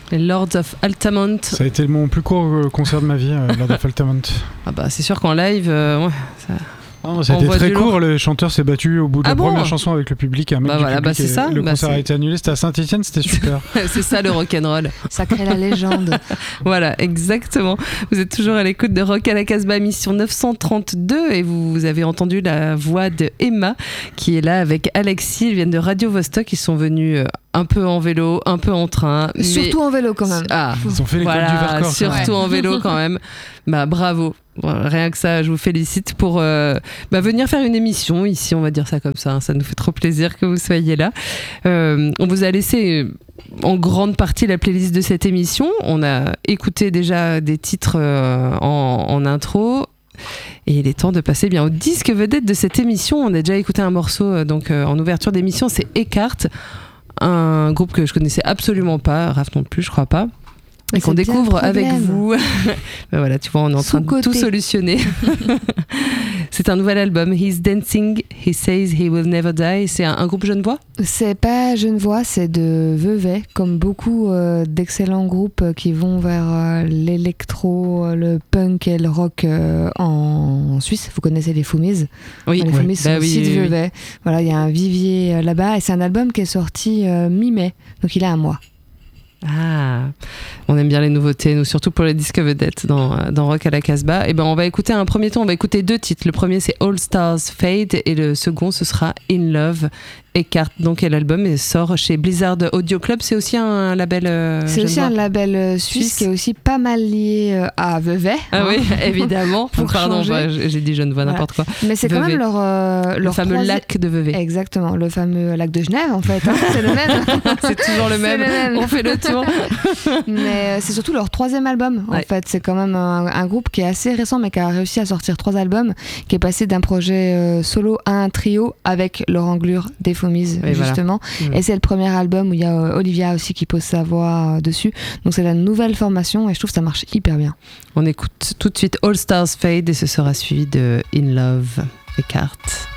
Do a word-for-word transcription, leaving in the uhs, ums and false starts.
Les Lords of Altamont. Ça a été mon plus court concert de ma vie, euh, Lords of Altamont. Ah bah c'est sûr qu'en live, euh, ouais, ça... Non, ça a été très court, le chanteur s'est battu au bout de ah la bon première chanson avec le public, un mec bah du voilà, public, bah c'est ça, le bah concert c'est... a été annulé, c'était à Saint-Étienne, c'était super. C'est ça le rock'n'roll. Ça crée la légende. Voilà, exactement. Vous êtes toujours à l'écoute de Rock à la Casbah, émission neuf cent trente-deux, et vous avez entendu la voix de Emma qui est là avec Alexis, ils viennent de Radio Vostok, ils sont venus un peu en vélo, un peu en train. Mais... Surtout en vélo quand même. Ah, ils ont fait l'école voilà, du Vercors. surtout en vélo quand même. Bah bravo. Voilà, rien que ça, je vous félicite pour euh, bah, venir faire une émission ici, on va dire ça comme ça, hein, ça nous fait trop plaisir que vous soyez là. Euh, on vous a laissé en grande partie la playlist de cette émission, on a écouté déjà des titres euh, en, en intro, et il est temps de passer bien au disque vedette de cette émission. On a déjà écouté un morceau euh, donc, euh, en ouverture d'émission, c'est Eckhart, un groupe que je connaissais absolument pas, Raph non plus je crois pas, et qu'on découvre avec vous. Ben voilà, tu vois, on est en train de tout solutionner. C'est un nouvel album, He's Dancing, He Says He Will Never Die. C'est un, un groupe genevois ? C'est pas genevois, c'est de Vevey, comme beaucoup euh, d'excellents groupes qui vont vers euh, l'électro, le punk et le rock euh, en Suisse. Vous connaissez les Foumiz ? Oui, les oui. Foumiz sont bah aussi oui, de oui, Vevey. Oui. Voilà, il y a un vivier euh, là-bas et c'est un album qui est sorti euh, mi-mai, donc il a un mois. Ah, on aime bien les nouveautés, nous, surtout pour les disques vedettes dans, dans Rock à la Casbah. Et ben, on va écouter un premier temps, on va écouter deux titres. Le premier, c'est All Stars Fade et le second, ce sera In Love. Eckhart, donc, et l'album sort chez Blizzard Audio Club. C'est aussi un label euh, C'est aussi un label euh, suisse, suisse qui est aussi pas mal lié euh, à Vevey. Ah hein, oui, évidemment. Pour Pardon, bah, j'ai dit Genevois, voilà. N'importe quoi. Mais c'est Vevey. Quand même leur, euh, leur le fameux troisi... lac de Vevey. Exactement, le fameux lac de Genève en fait. Hein, c'est le même. C'est toujours le même. le même. On fait le tour. Mais euh, c'est surtout leur troisième album. En ouais. fait, c'est quand même un, un groupe qui est assez récent, mais qui a réussi à sortir trois albums, qui est passé d'un projet euh, solo à un trio avec Laurent Glure des Foumiz, oui, justement. Voilà. Mmh. Et c'est le premier album où il y a euh, Olivia aussi qui pose sa voix euh, dessus. Donc c'est la nouvelle formation et je trouve que ça marche hyper bien. On écoute tout de suite All Stars Fade et ce sera suivi de In Love, Eckhart.